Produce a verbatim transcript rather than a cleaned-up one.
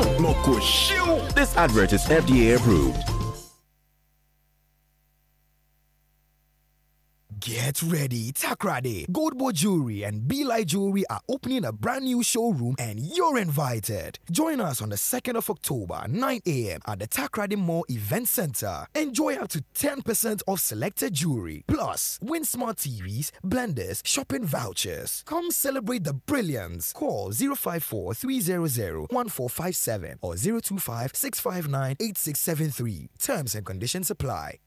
Moko shoo. This advert is F D A approved. Get ready, Takrade, Goldbo Jewelry and Be Light Jewelry are opening a brand new showroom and you're invited. Join us on the second of October, nine a m at the Takrade Mall Event Center. Enjoy up to ten percent off selected jewelry. Plus, win smart T Vs, blenders, shopping vouchers. Come celebrate the brilliance. Call zero five four, three zero zero, one four five seven or zero two five, six five nine, eight six seven three. Terms and conditions apply.